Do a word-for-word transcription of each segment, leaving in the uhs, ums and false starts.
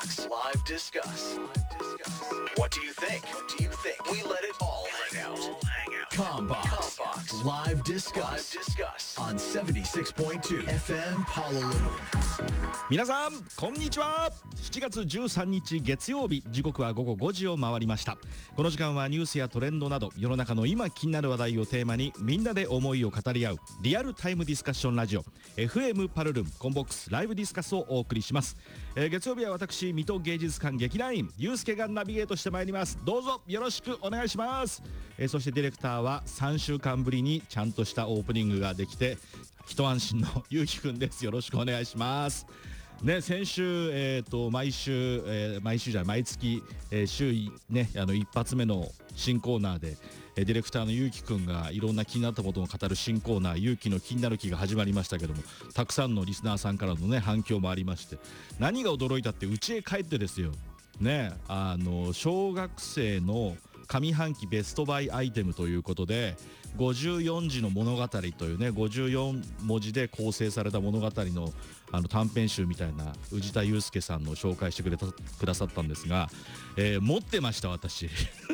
Box Live Discuss. What do you think? What do you think? We let it all hang out. Combox Live Discuss on seventy-six point two エフエム Honolulu. 皆さんこんにちは。しちがつじゅうさんにち月曜日、時刻はごごごじを回りました。この時間はニュースやトレンドなど世の中の今気になる話題をテーマにみんなで思いを語り合うリアルタイムディスカッションラジオ エフエム パルルンコンボックスライブディスカスをお送りします。えー、月曜日は私水戸芸術館劇団員ゆうすけがナビゲートしてまいります。どうぞよろしくお願いします。えー、そしてディレクターはさんしゅうかんぶりにちゃんとしたオープニングができて一安心のゆうきくんです。よろしくお願いしますね。先週、えー、と毎週、えー、毎週じゃない毎月、えー、週ねあの一発目の新コーナーで、えー、ディレクターのゆうきくんがいろんな気になったことを語る新コーナーゆうきの気になる気が始まりましたけども、たくさんのリスナーさんからのね反響もありまして、何が驚いたって家へ帰ってですよね、あの小学生の上半期ベストバイアイテムということでごじゅうよんじの物語というねごじゅうよんもじで構成された物語のあの短編集みたいな宇治田祐介さんの紹介してくれたくださったんですが、えー、持ってました私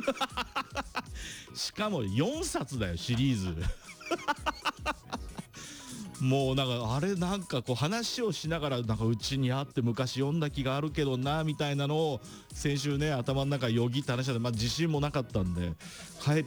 しかもよんさつだよシリーズもうなんかあれなんかこう話をしながらなんかうちにあって昔読んだ気があるけどなみたいなのを先週ね頭の中よぎって話したんで、まあ、自信もなかったんで帰っ